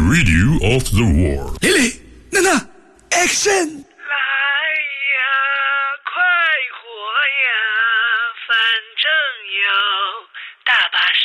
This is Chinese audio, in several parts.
radio of the world. 丽丽，娜娜 ，Action！ 来呀，快活呀，反正有大把时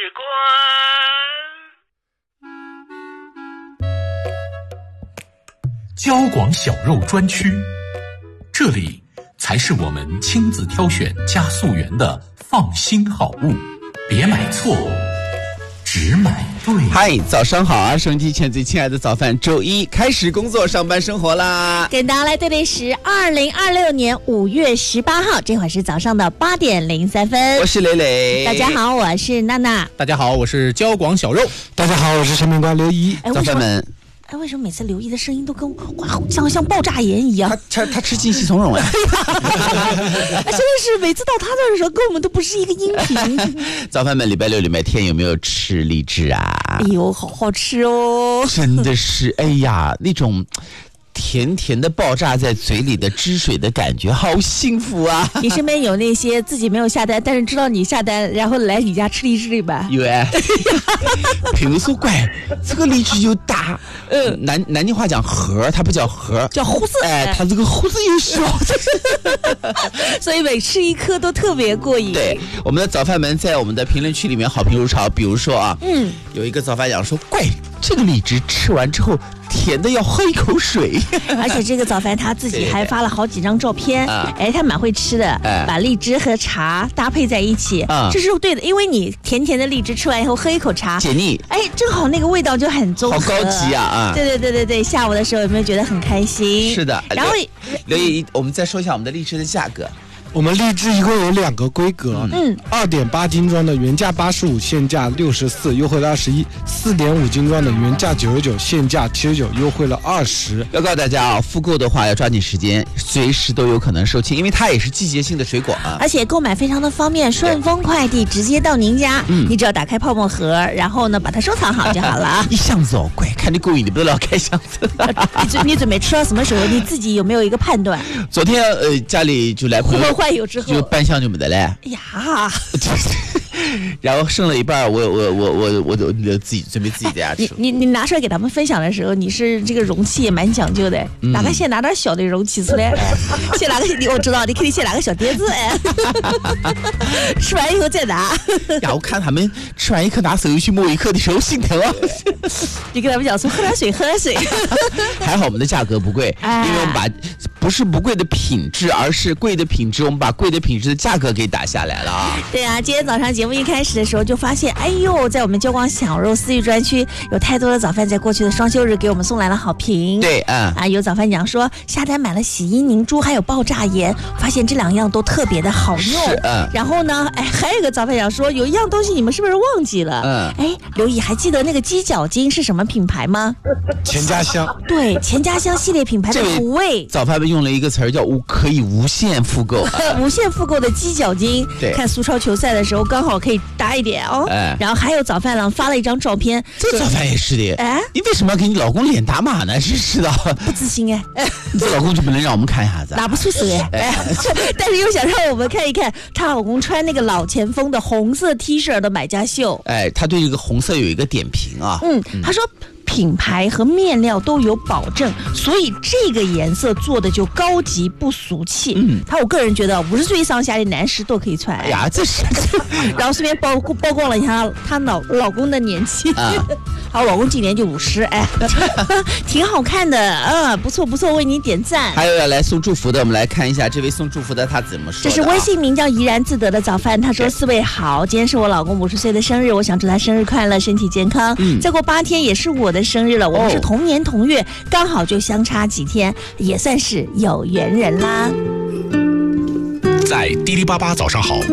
光。 交广小肉专区，这里才是我们亲自挑选加溯源的放心好物，别买错，只买对。 嗨，早上好啊！收音机前最亲爱的早饭，周一开始工作上班生活啦！ 跟大家来对对时，2026年5月18号，这会儿是早上的8点03分。 我是磊磊， 大家好，我是娜娜。 大家好，我是交广小肉。 大家好，我是陈面官刘怡。 早饭们。 为什么每次刘毅的声音都跟像爆炸盐一样？ 他吃进系从容呀！ 真的是每次到他那的时候，跟我们都不是一个音频。 早饭们，礼拜六、礼拜天有没有吃荔枝啊？ 哎呦，好好吃哦！ 真的是，哎呀，那种甜甜的爆炸在嘴里的汁水的感觉，好幸福啊！ 你身边有那些自己没有下单，但是知道你下单，然后来你家吃荔枝的吧？ 有哎，比如说，乖，这个荔枝又大，南京话讲核，它不叫核， 叫胡子， 哎，它这个胡子又小， 所以每吃一颗都特别过瘾。 对，我们的早饭们在我们的评论区里面好评如潮，比如说啊，有一个早饭讲说，乖，这个荔枝吃完之后甜的要喝一口水。 而且这个早饭他自己还发了好几张照片，哎，他蛮会吃的，把荔枝和茶搭配在一起，这是对的，因为你甜甜的荔枝吃完以后喝一口茶解腻， 哎，正好那个味道就很综合， 好高级啊！ 对，下午的时候有没有觉得很开心？ 是的， 然后刘毅，我们再说一下我们的荔枝的价格。 我们荔枝一共有2个规格，2.8斤装的原价85，现价64，优惠了21；4.5斤装的原价99，现价79，优惠了20。 要告诉大家啊，复购的话要抓紧时间，随时都有可能售罄，因为它也是季节性的水果啊。 而且购买非常的方便，顺丰快递直接到您家，你只要打开泡沫盒，然后呢把它收藏好就好了。 一箱子哦，乖，看你过瘾，你不得了开箱子。 你准备吃到什么时候？你自己有没有一个判断？ 昨天家里就来朋友换有之后就半箱就没得嘞。 哎呀， 然后剩了一半，我自己准备自己在家吃。 你拿出来给他们分享的时候，你是这个容器也蛮讲究的，大概先拿点小的容器出来，先拿个我知道，你肯定先拿个小碟子，哎，吃完以后再拿。 然后看他们吃完一颗拿手机去摸一颗的时候心疼啊。 你跟他们讲说喝点水。 还好我们的价格不贵，因为我们把不是不贵的品质，而是贵的品质，我们把贵的品质的价格给打下来了啊。 对啊，今天早上节目一开始的时候就发现，哎呦，在我们交广小肉私域专区有太多的早饭在过去的双休日给我们送来了好评。 对， 有早饭讲说下单买了洗衣凝珠还有爆炸盐，发现这2样都特别的好用。然后呢，哎，还有一个早饭讲说有一样东西你们是不是忘记了？哎，刘毅还记得那个鸡脚筋是什么品牌吗？ 钱家香。 对，钱家香系列品牌的土味。 早饭们用了一个词儿叫可以无限复购。 无限复购的鸡脚筋，看苏超球赛的时候刚好可以搭一点哦。然后还有早饭郎发了一张照片， 这早饭也是的。哎，你为什么要给你老公脸打码呢？是的， 不自信哎。 你这老公就不能让我们看一下子？ 拿不出手哎。但是又想让我们看一看她老公穿那个老前锋的红色 T 恤的买家秀。 哎，他对这个红色有一个点评啊。 他说品牌和面料都有保证，所以这个颜色做的就高级不俗气。我个人觉得50岁上下的男士都可以穿。 哎呀，这是。 然后顺便曝光了一下她老公的年纪。好，老公今年就50，哎，挺好看的，不错，为你点赞。 还有要来送祝福的，我们来看一下这位送祝福的他怎么说的。 这是微信名叫怡然自得的早饭，他说：4位好，今天是我老公50岁的生日，我想祝他生日快乐，身体健康。再过8天也是我的生日了，我们是同年同月，刚好就相差几天，也算是有缘人啦。 在滴哩吧吧早上好